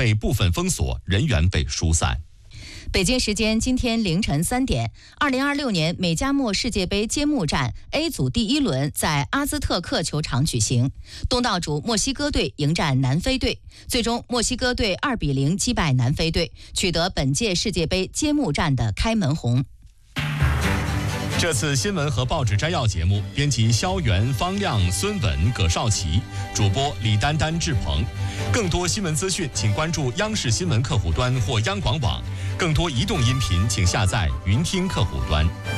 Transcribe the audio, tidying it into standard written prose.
内部分封锁，人员被疏散。 北京时间今天凌晨3点，2026年美加墨世界杯揭幕战 A 组第1轮在阿兹特克球场举行，东道主墨西哥队迎战南非队，最终墨西哥队2-0击败南非队，取得本届世界杯揭幕战的开门红。 这次新闻和报纸摘要节目，编辑肖元、方亮、孙稳、葛少奇，主播李丹丹、志鹏。更多新闻资讯，请关注央视新闻客户端或央广网。更多移动音频，请下载云听客户端。